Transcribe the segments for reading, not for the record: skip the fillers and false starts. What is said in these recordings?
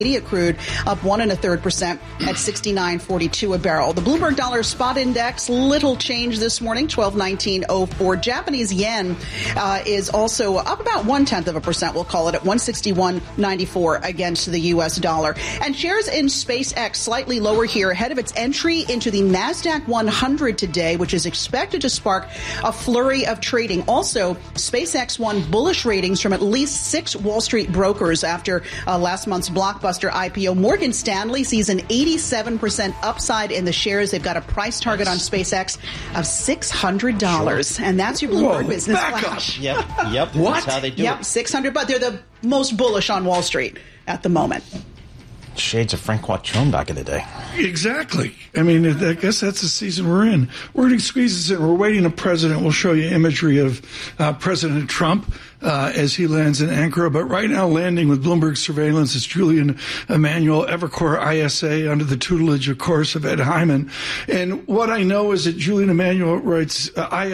crude up 1.33% at $69.42 a barrel. The Bloomberg Dollar Spot Index, little change this morning, 1219.04. Japanese yen is also up about 0.1%, we'll call it, at 161.94 against the U.S. dollar. And shares in SpaceX slightly lower here ahead of its entry into the NASDAQ 100 today, which is expected to spark a flurry of trading. Also, SpaceX won bullish ratings from at least 6 Wall Street brokers after last month's blockbuster IPO. Morgan Stanley sees an 87% upside in the shares. They've got a price target on SpaceX of $600. Sure. And that's your Bloomberg Business Flash. Yep. What? That's how they do it. $600, but they're the most bullish on Wall Street at the moment. Shades of Frank Quattrone back in the day. Exactly. I mean, I guess that's the season we're in. We're going to squeeze this in. We're waiting a president. We'll show you imagery of President Trump as he lands in Ankara. But right now, landing with Bloomberg surveillance is Julian Emanuel, Evercore ISA, under the tutelage, of course, of Ed Hyman. And what I know is that Julian Emanuel writes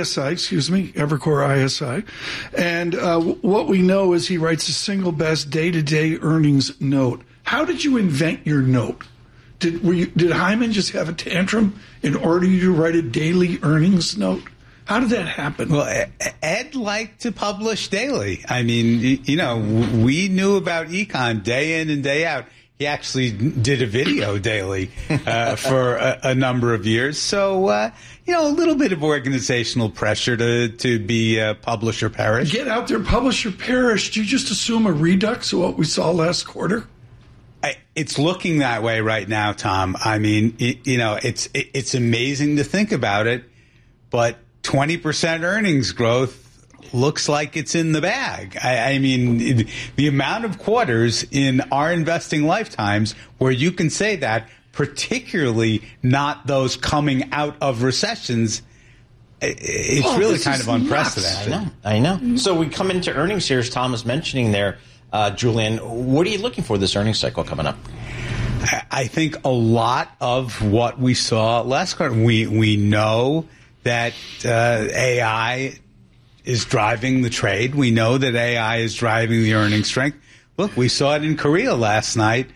Evercore ISI. And what we know is he writes the single best day-to-day earnings note. How did you invent your note? Did Hyman just have a tantrum in order to write a daily earnings note? How did that happen? Well, Ed liked to publish daily. I mean, we knew about econ day in and day out. He actually did a video daily for a number of years. So, a little bit of organizational pressure to be publish or perish. Get out there, publish or perish. Do you just assume a redux of what we saw last quarter? It's looking that way right now, Tom. I mean, it's amazing to think about it, but 20% earnings growth looks like it's in the bag. I mean, the amount of quarters in our investing lifetimes where you can say that, particularly not those coming out of recessions, it's really kind of unprecedented. I know. So we come into earnings here, as Tom was mentioning there. Julian, what are you looking for this earnings cycle coming up? I think a lot of what we saw last quarter, we know that AI is driving the trade. We know that AI is driving the earnings strength. Look, we saw it in Korea last night.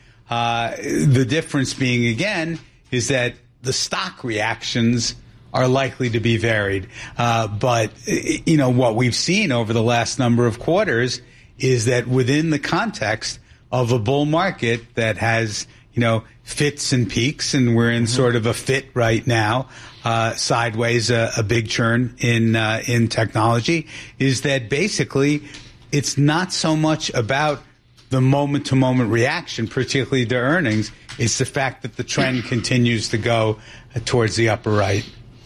The difference being, again, is that the stock reactions are likely to be varied. But what we've seen over the last number of quarters is that within the context of a bull market that has, fits and peaks, and we're in sort of a fit right now, sideways, a big churn in technology, is that basically it's not so much about the moment-to-moment reaction, particularly to earnings. It's the fact that the trend continues to go towards the upper right.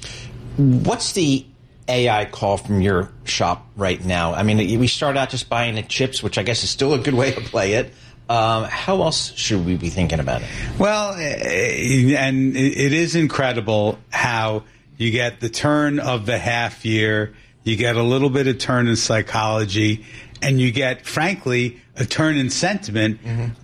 What's the AI call from your shop right now? I mean, we start out just buying the chips, which I guess is still a good way to play it. How else should we be thinking about it? Well, and it is incredible how you get the turn of the half year, you get a little bit of turn in psychology, and you get, frankly, a turn in sentiment.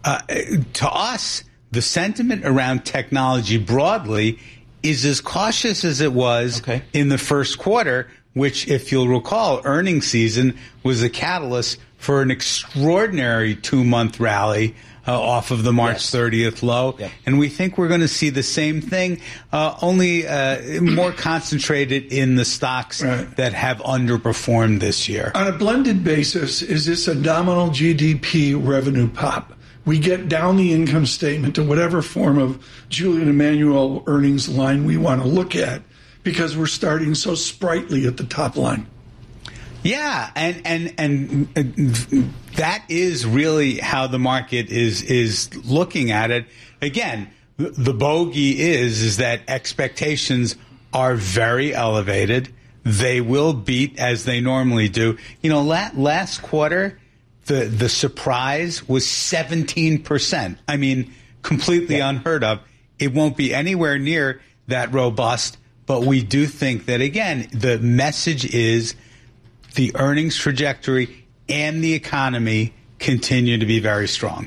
To us, the sentiment around technology broadly is as cautious as it was in the first quarter, which, if you'll recall, earnings season was a catalyst for an extraordinary 2-month rally off of the March 30th low. Yep. And we think we're going to see the same thing, only more concentrated in the stocks that have underperformed this year. On a blended basis, is this a nominal GDP revenue pop? We get down the income statement to whatever form of Julian Emanuel earnings line we want to look at, because we're starting so sprightly at the top line. Yeah, and that is really how the market is looking at it. Again, the bogey is that expectations are very elevated. They will beat as they normally do. Last quarter, the surprise was 17%. I mean, completely unheard of. It won't be anywhere near that robust, but we do think that, again, the message is the earnings trajectory and the economy continue to be very strong.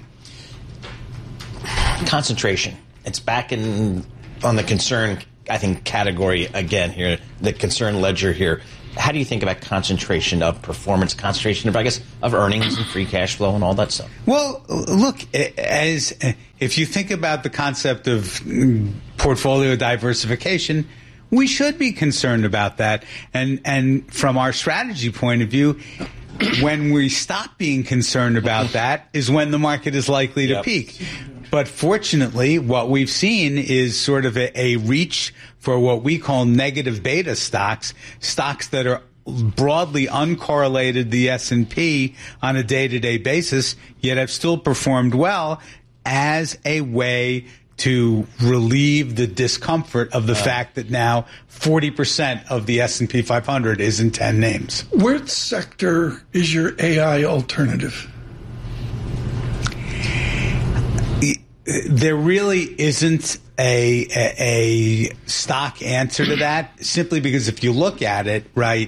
Concentration. It's back on the concern, I think, category again here, the concern ledger here. how do you think about concentration of performance, concentration of, I guess, of earnings and free cash flow and all that stuff? Well, look, if you think about the concept of portfolio diversification, we should be concerned about that. And from our strategy point of view, when we stop being concerned about that is when the market is likely to peak. But fortunately, what we've seen is sort of a reach for what we call negative beta stocks that are broadly uncorrelated the S&P on a day-to-day basis, yet have still performed well as a way to relieve the discomfort of the fact that now 40% of the S&P 500 is in 10 names. Which sector is your AI alternative? There really isn't a stock answer to that, simply because if you look at it, right,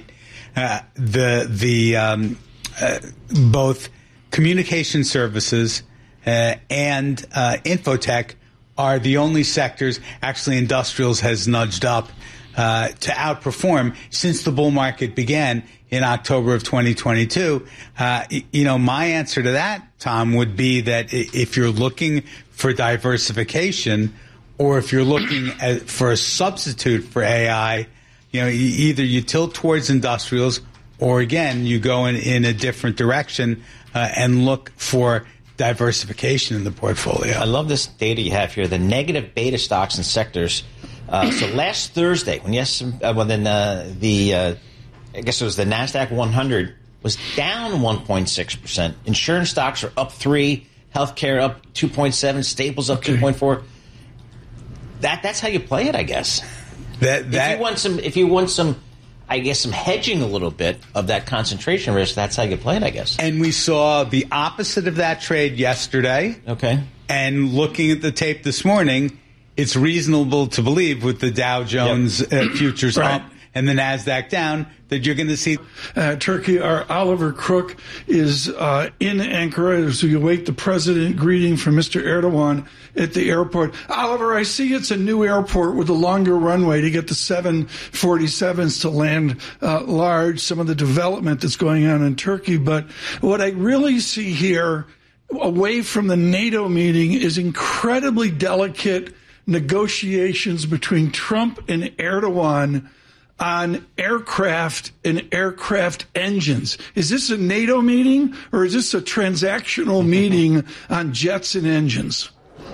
both communication services and infotech are the only sectors. Actually, industrials has nudged up to outperform since the bull market began in October of 2022. My answer to that, Tom, would be that if you're looking for diversification, or if you're looking for a substitute for AI, either you tilt towards industrials, or again, you go in a different direction and look for diversification in the portfolio. I love this data you have here, the negative beta stocks and sectors. So last Thursday, when I guess it was the NASDAQ 100 was down 1.6%. Insurance stocks are up 3%, healthcare up 2.7%, staples up 2.4%. That's how you play it, I guess. If you want some, I guess, some hedging a little bit of that concentration risk, that's how you play it, I guess. And we saw the opposite of that trade yesterday. Okay. And looking at the tape this morning, it's reasonable to believe with the Dow Jones futures up and the NASDAQ down that you're going to see. Turkey, our Oliver Crook is in Ankara as we await the president greeting from Mr. Erdogan at the airport. Oliver, I see it's a new airport with a longer runway to get the 747s to land large, some of the development that's going on in Turkey. But what I really see here, away from the NATO meeting, is incredibly delicate negotiations between Trump and Erdogan on aircraft and aircraft engines. Is this a NATO meeting, or is this a transactional meeting on jets and engines?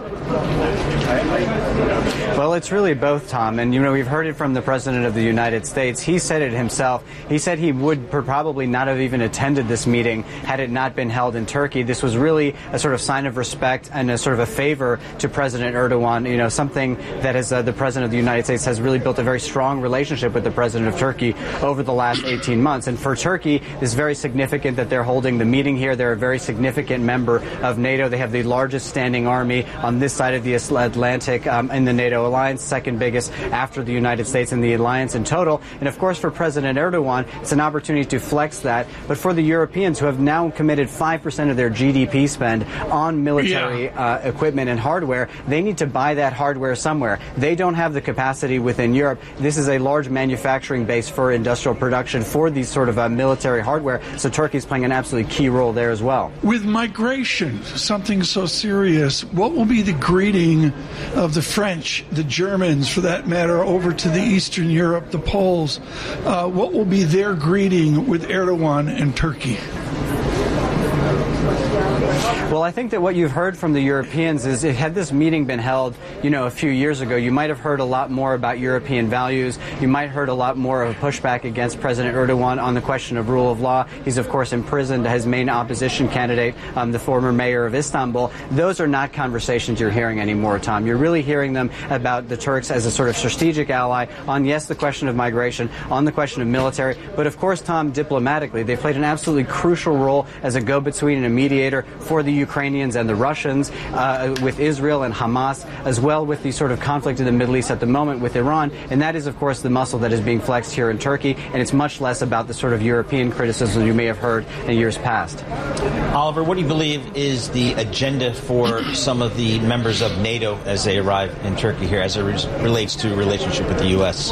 Well, it's really both, Tom. And, we've heard it from the President of the United States. He said it himself. He said he would probably not have even attended this meeting had it not been held in Turkey. This was really a sort of sign of respect and a sort of a favor to President Erdogan, something that has the President of the United States has really built a very strong relationship with the President of Turkey over the last 18 months. And for Turkey, it's very significant that they're holding the meeting here. They're a very significant member of NATO. They have the largest standing army on this side of the Atlantic in the NATO alliance, second biggest after the United States in the alliance in total. And of course, for President Erdogan, it's an opportunity to flex that. But for the Europeans, who have now committed 5% of their GDP spend on military equipment and hardware, they need to buy that hardware somewhere. They don't have the capacity within Europe. This is a large manufacturing base for industrial production for these sort of military hardware. So Turkey is playing an absolutely key role there as well. With migration, something so serious, what will be the greeting of the French, the Germans, for that matter, over to the Eastern Europe, the Poles? What will be their greeting with Erdogan and Turkey? Well, I think that what you've heard from the Europeans is, had this meeting been held, a few years ago, you might have heard a lot more about European values. You might have heard a lot more of a pushback against President Erdogan on the question of rule of law. He's, of course, imprisoned his main opposition candidate, the former mayor of Istanbul. Those are not conversations you're hearing anymore, Tom. You're really hearing them about the Turks as a sort of strategic ally on, yes, the question of migration, on the question of military. But, of course, Tom, diplomatically, they played an absolutely crucial role as a go-between and a mediator for the Ukrainians and the Russians, with Israel and Hamas, as well with the sort of conflict in the Middle East at the moment with Iran. And that is, of course, the muscle that is being flexed here in Turkey. And it's much less about the sort of European criticism you may have heard in years past. Oliver, what do you believe is the agenda for some of the members of NATO as they arrive in Turkey here as it relates to relationship with the U.S.?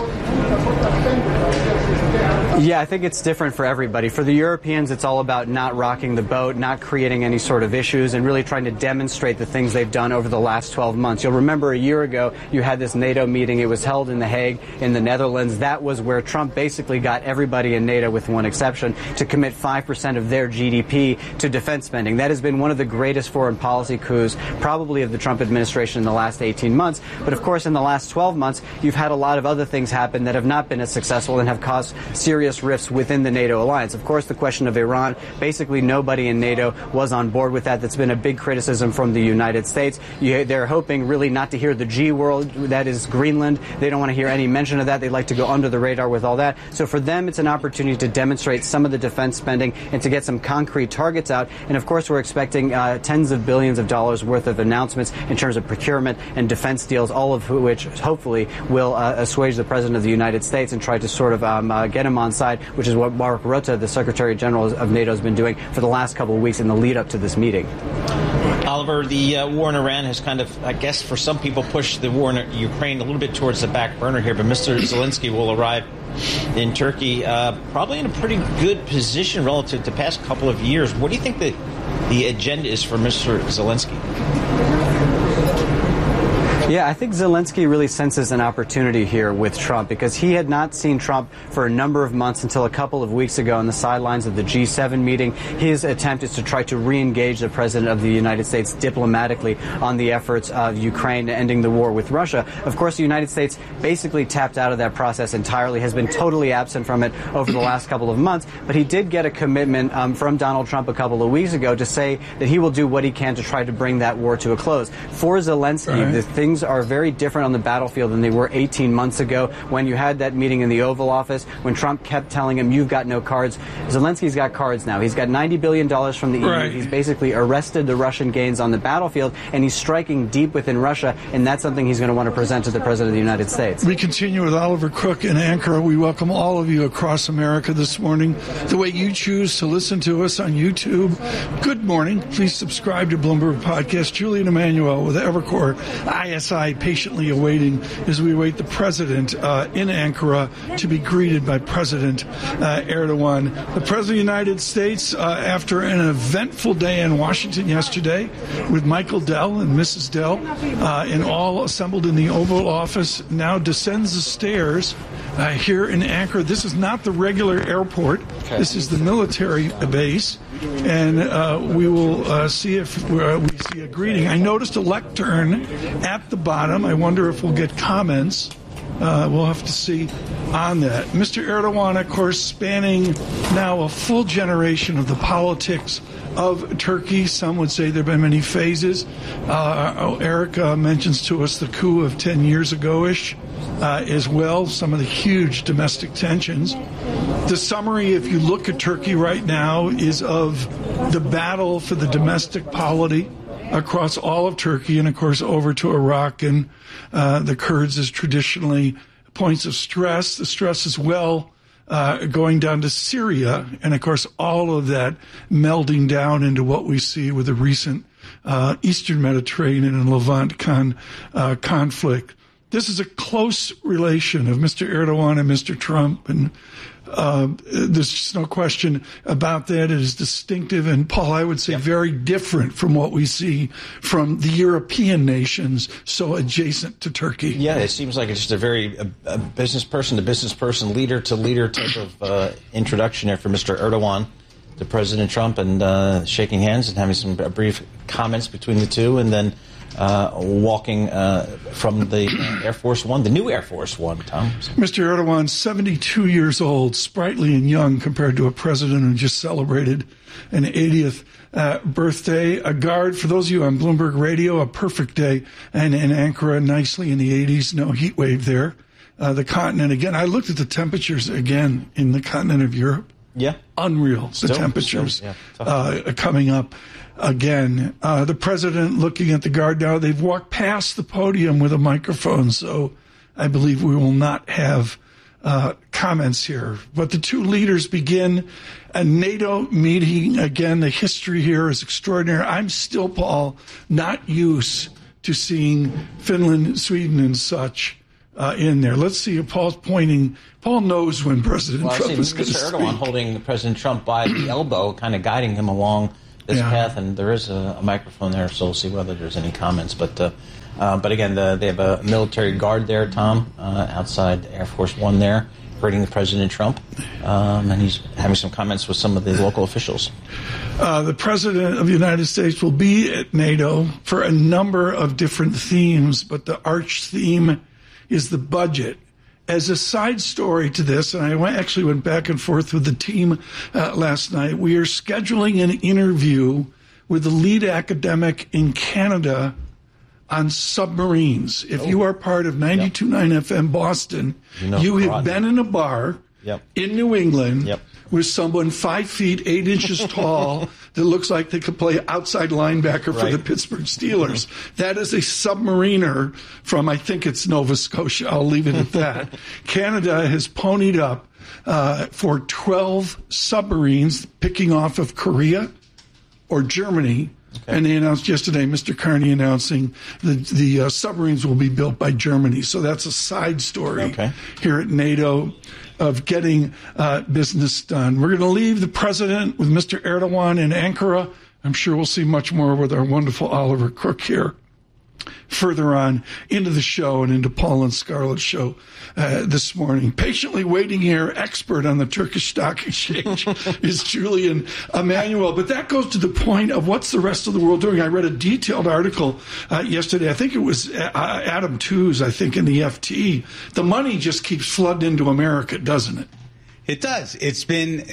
Yeah, I think it's different for everybody. For the Europeans, it's all about not rocking the boat, not creating any sort of issues, and really trying to demonstrate the things they've done over the last 12 months. You'll remember a year ago, you had this NATO meeting. It was held in The Hague in the Netherlands. That was where Trump basically got everybody in NATO, with one exception, to commit 5% of their GDP to defense spending. That has been one of the greatest foreign policy coups, probably of the Trump administration in the last 18 months. But of course, in the last 12 months, you've had a lot of other things happen that have not been as successful and have caused serious rifts within the NATO alliance. Of course, the question of Iran, basically nobody in NATO was on board with that. That's been a big criticism from the United States. They're hoping really not to hear the G word, that is Greenland. They don't want to hear any mention of that. They like to go under the radar with all that. So for them, it's an opportunity to demonstrate some of the defense spending and to get some concrete targets out. And of course, we're expecting tens of billions of dollars worth of announcements in terms of procurement and defense deals, all of which hopefully will assuage the President of the United States and try to sort of get him on side, which is what Mark Rutte, the Secretary General of NATO, has been doing for the last couple of weeks in the lead up to this meeting. Oliver, the war in Iran has kind of, I guess, for some people, pushed the war in Ukraine a little bit towards the back burner here, but Mr. Zelensky will arrive in Turkey probably in a pretty good position relative to the past couple of years. What do you think the agenda is for Mr. Zelensky? Yeah, I think Zelensky really senses an opportunity here with Trump, because he had not seen Trump for a number of months until a couple of weeks ago on the sidelines of the G7 meeting. His attempt is to try to re-engage the President of the United States diplomatically on the efforts of Ukraine ending the war with Russia. Of course, the United States basically tapped out of that process entirely, has been totally absent from it over the last couple of months. But he did get a commitment from Donald Trump a couple of weeks ago to say that he will do what he can to try to bring that war to a close. For Zelensky, the things are very different on the battlefield than they were 18 months ago when you had that meeting in the Oval Office, when Trump kept telling him, you've got no cards. Zelensky's got cards now. He's got $90 billion from the EU. He's basically arrested the Russian gains on the battlefield, and he's striking deep within Russia, and that's something he's going to want to present to the President of the United States. We continue with Oliver Crook in Ankara. We welcome all of you across America this morning. The way you choose to listen to us on YouTube, good morning. Please subscribe to Bloomberg Podcast. Julian Emanuel with Evercore ISI patiently awaiting as we await the president in Ankara to be greeted by President Erdogan. The President of the United States, after an eventful day in Washington yesterday with Michael Dell and Mrs. Dell and all assembled in the Oval Office, now descends the stairs here in Ankara. This is not the regular airport. Okay. This is the military base. And we will see if we see a greeting. I noticed a lectern at the bottom. I wonder if we'll get comments. We'll have to see on that. Mr. Erdogan, of course, spanning now a full generation of the politics of Turkey. Some would say there have been many phases. Eric mentions to us the coup of 10 years ago-ish as well, some of the huge domestic tensions. The summary, if you look at Turkey right now, is of the battle for the domestic polity across all of Turkey and, of course, over to Iraq and the Kurds as traditionally points of stress. The stress as well going down to Syria, and, of course, all of that melding down into what we see with the recent Eastern Mediterranean and Levant conflict. This is a close relation of Mr. Erdogan and Mr. Trump, and there's just no question about that. It is distinctive, and, Paul, I would say very different from what we see from the European nations so adjacent to Turkey. Yeah, it seems like it's just a very business person to business person, leader to leader type of introduction there for Mr. Erdogan to President Trump, and shaking hands and having some brief comments between the two, and then walking from the Air Force One, the new Air Force One, Tom. Mr. Erdogan, 72 years old, sprightly and young compared to a president who just celebrated an 80th birthday. A guard, for those of you on Bloomberg Radio, a perfect day, and in Ankara, nicely in the 80s, no heat wave there. The continent, again, I looked at the temperatures again in the continent of Europe. Yeah. Unreal, the temperatures coming up again. The president looking at the guard now. They've walked past the podium with a microphone, so I believe we will not have comments here. But the two leaders begin a NATO meeting. Again, the history here is extraordinary. I'm still, Paul, not used to seeing Finland, Sweden, and such in there. Let's see if Paul's pointing. Paul knows when President Trump is going to speak. Mr. Erdogan holding President Trump by the elbow, kind of guiding him along this path, and there is a microphone there, so we'll see whether there's any comments. But again, they have a military guard there, Tom, outside Air Force One there, greeting President Trump, and he's having some comments with some of the local officials. The President of the United States will be at NATO for a number of different themes, but the arch theme is the budget. As a side story to this, and I actually went back and forth with the team last night, we are scheduling an interview with the lead academic in Canada on submarines. If you are part of 92.9 FM Boston, you have been in a bar in New England with someone 5 feet 8 inches tall that looks like they could play outside linebacker for the Pittsburgh Steelers. That is a submariner from, I think it's Nova Scotia. I'll leave it at that. Canada has ponied up for 12 submarines, picking off of Korea or Germany. Okay. And they announced yesterday, Mr. Carney announcing the submarines will be built by Germany. So that's a side story here at NATO of getting business done. We're going to leave the president with Mr. Erdogan in Ankara. I'm sure we'll see much more with our wonderful Oliver Cook here further on into the show and into Paul and Scarlett's show this morning. Patiently waiting here, expert on the Turkish Stock Exchange, is Julian Emanuel. But that goes to the point of what's the rest of the world doing. I read a detailed article yesterday. I think it was Adam Tooze, I think, in the FT. The money just keeps flooding into America, doesn't it? It does. It's been,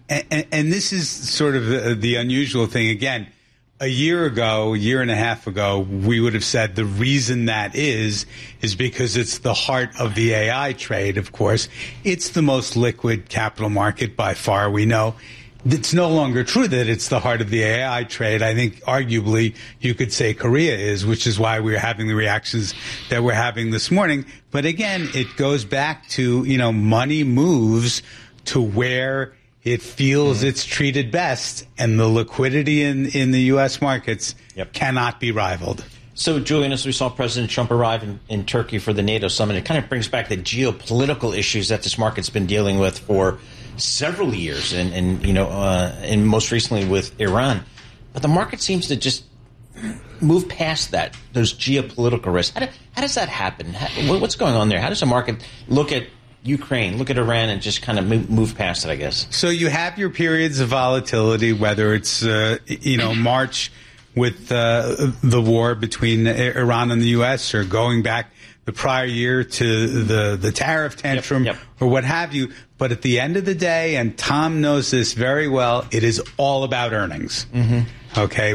and this is sort of the unusual thing again. A year and a half ago, we would have said the reason that is because it's the heart of the AI trade, of course. It's the most liquid capital market by far, we know. It's no longer true that it's the heart of the AI trade. I think arguably you could say Korea is, which is why we're having the reactions that we're having this morning. But again, it goes back to, money moves to where it feels it's treated best, and the liquidity in the U.S. markets cannot be rivaled. So, Julian, as we saw President Trump arrive in Turkey for the NATO summit, it kind of brings back the geopolitical issues that this market's been dealing with for several years, and most recently with Iran. But the market seems to just move past those geopolitical risks. How does that happen? What's going on there? How does the market look at Ukraine, look at Iran, and just kind of move past it, I guess? So you have your periods of volatility, whether it's, March with the war between Iran and the U.S. or going back the prior year to the tariff tantrum or what have you. But at the end of the day, and Tom knows this very well, it is all about earnings. Mm-hmm. Okay,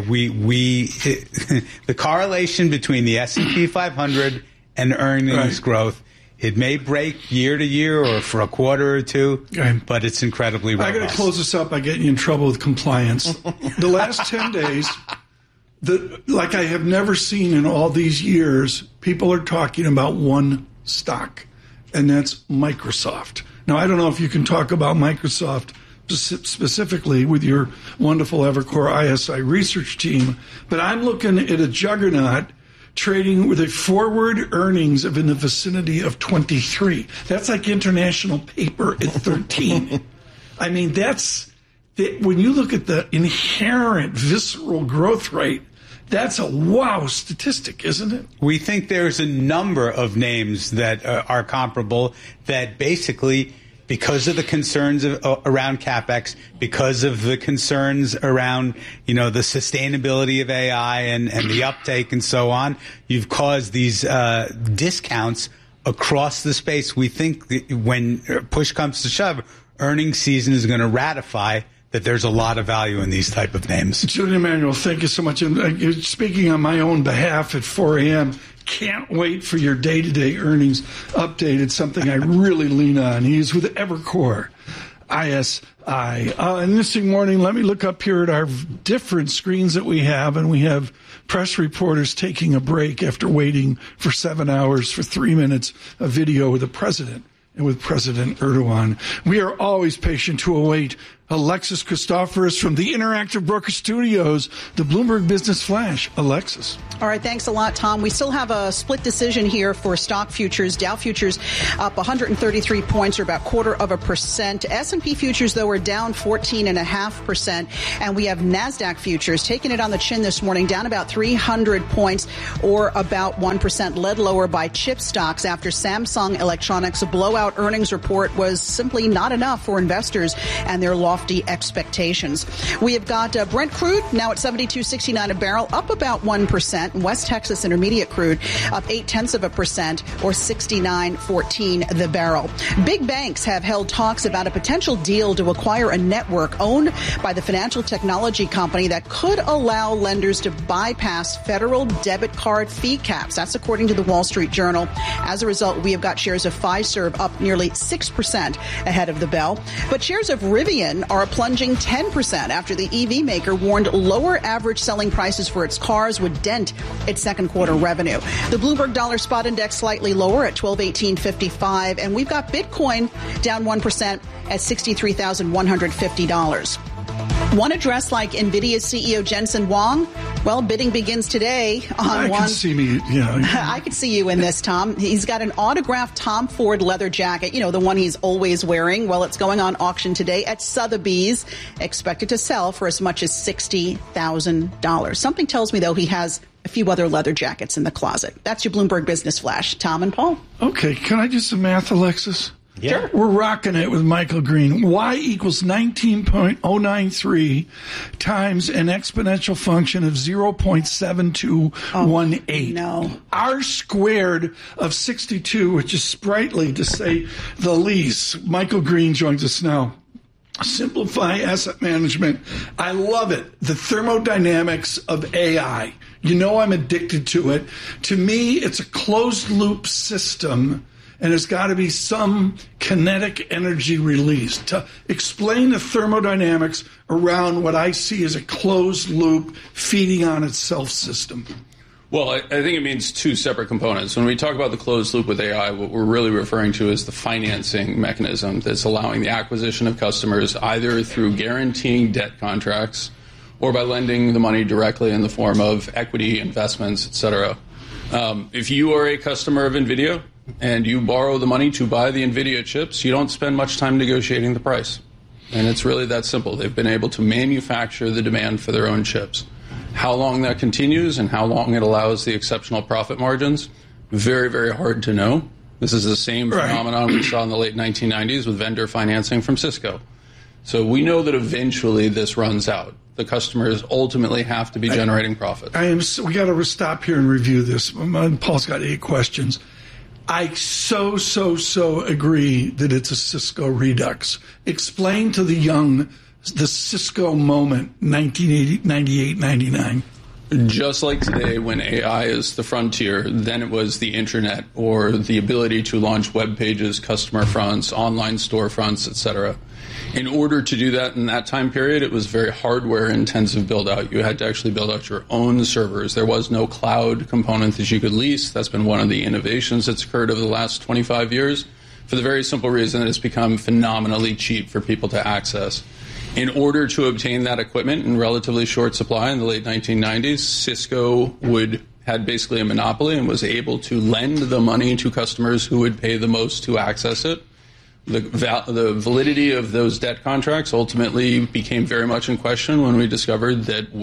the correlation between the S&P 500 and earnings growth, it may break year to year or for a quarter or two, but it's incredibly robust. I got to close this up by getting you in trouble with compliance. The last 10 days, like I have never seen in all these years, people are talking about one stock, and that's Microsoft. Now, I don't know if you can talk about Microsoft specifically with your wonderful Evercore ISI research team, but I'm looking at a juggernaut trading with a forward earnings of in the vicinity of 23. That's like International Paper at 13. I mean, when you look at the inherent visceral growth rate, that's a wow statistic, isn't it? We think there's a number of names that are comparable that basically, because of the concerns around CapEx, because of the concerns around, the sustainability of AI and the uptake and so on, you've caused these discounts across the space. We think that when push comes to shove, earnings season is going to ratify that there's a lot of value in these type of names. Julian Emanuel, thank you so much. And speaking on my own behalf at 4 a.m., can't wait for your day-to-day earnings update. It's something I really lean on. He's with Evercore ISI. And this morning, let me look up here at our different screens that we have, and we have press reporters taking a break after waiting for 7 hours for 3 minutes of video with the president and with President Erdogan. We are always patient to await Alexis Christoforous from the Interactive Broker Studios, the Bloomberg Business Flash. Alexis. All right, thanks a lot, Tom. We still have a split decision here for stock futures. Dow futures up 133 points, or about 0.25%. S&P futures, though, are down 14.5%. And we have NASDAQ futures taking it on the chin this morning, down about 300 points, or about 1%, led lower by chip stocks after Samsung Electronics' blowout earnings report was simply not enough for investors and their lofty expectations. We have got Brent crude now at $72.69 a barrel, up about 1%. West Texas Intermediate crude up 0.8%, or $69.14 the barrel. Big banks have held talks about a potential deal to acquire a network owned by the financial technology company that could allow lenders to bypass federal debit card fee caps. That's according to the Wall Street Journal. As a result, we have got shares of Fiserv up nearly 6% ahead of the bell. But shares of Rivian are plunging 10% after the EV maker warned lower average selling prices for its cars would dent its second quarter revenue. The Bloomberg Dollar Spot Index slightly lower at 1218.55, and we've got Bitcoin down 1% at $63,150. One address like NVIDIA's CEO Jensen Huang, well, bidding begins today on one. I could see you in this, Tom. He's got an autographed Tom Ford leather jacket, the one he's always wearing. Well, it's going on auction today at Sotheby's, expected to sell for as much as $60,000. Something tells me, though, he has a few other leather jackets in the closet. That's your Bloomberg Business Flash. Tom and Paul. Okay, can I do some math, Alexis? Yeah. Sure. We're rocking it with Michael Green. Y equals 19.093 times an exponential function of 0.7218. No. R squared of 62, which is sprightly to say the least. Michael Green joins us now. Simplify Asset Management. I love it. The thermodynamics of AI. I'm addicted to it. To me, it's a closed loop system, and there's got to be some kinetic energy release. To explain the thermodynamics around what I see as a closed loop feeding on itself system. Well, I think it means two separate components. When we talk about the closed loop with AI, what we're really referring to is the financing mechanism that's allowing the acquisition of customers either through guaranteeing debt contracts or by lending the money directly in the form of equity investments, et cetera. If you are a customer of NVIDIA and you borrow the money to buy the NVIDIA chips, you don't spend much time negotiating the price. And it's really that simple. They've been able to manufacture the demand for their own chips. How long that continues and how long it allows the exceptional profit margins, very, very hard to know. This is the same phenomenon we saw in the late 1990s with vendor financing from Cisco. So we know that eventually this runs out. The customers ultimately have to be generating profits. We got to stop here and review this. Paul's got 8 questions. I so agree that it's a Cisco redux. Explain to the young the Cisco moment, 1998, 99. Just like today, when AI is the frontier, then it was the internet or the ability to launch web pages, customer fronts, online storefronts, etc. In order to do that in that time period, it was very hardware-intensive build-out. You had to actually build out your own servers. There was no cloud component that you could lease. That's been one of the innovations that's occurred over the last 25 years for the very simple reason that it's become phenomenally cheap for people to access. In order to obtain that equipment in relatively short supply in the late 1990s, Cisco had basically a monopoly and was able to lend the money to customers who would pay the most to access it. The validity of those debt contracts ultimately became very much in question when we discovered that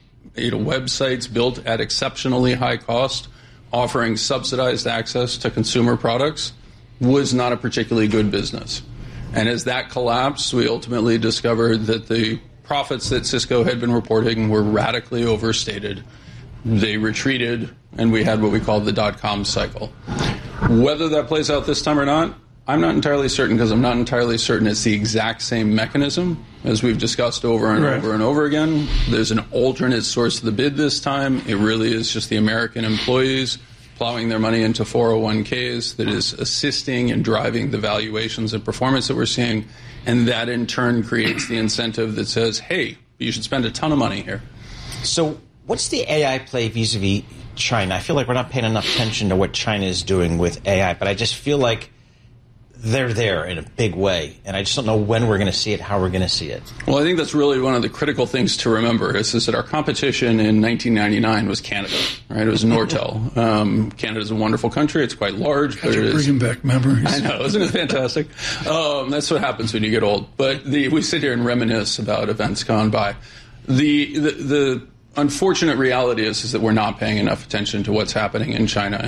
websites built at exceptionally high cost, offering subsidized access to consumer products, was not a particularly good business. And as that collapsed, we ultimately discovered that the profits that Cisco had been reporting were radically overstated. They retreated, and we had what we call the dot-com cycle. Whether that plays out this time or not, I'm not entirely certain, because I'm not entirely certain it's the exact same mechanism as we've discussed over and over and over again. There's an alternate source of the bid this time. It really is just the American employees plowing their money into 401ks, that is assisting and driving the valuations and performance that we're seeing. And that in turn creates the incentive that says, hey, you should spend a ton of money here. So what's the AI play vis-a-vis China? I feel like we're not paying enough attention to what China is doing with AI, but I just feel like they're there in a big way, and I just don't know when we're going to see it, how we're going to see it. Well, I think that's really one of the critical things to remember is that our competition in 1999 was Canada, right? It was Nortel. Canada's a wonderful country. It's quite large. But you're bringing back memories. I know. Isn't it fantastic? That's what happens when you get old. But we sit here and reminisce about events gone by. The unfortunate reality is that we're not paying enough attention to what's happening in China.